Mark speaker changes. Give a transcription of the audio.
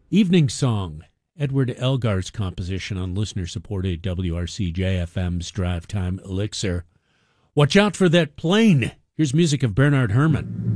Speaker 1: Evening Song, Edward Elgar's composition on listener-supported WRCJ-FM's Drive Time Elixir. Watch out for that plane. Here's music of Bernard Herrmann.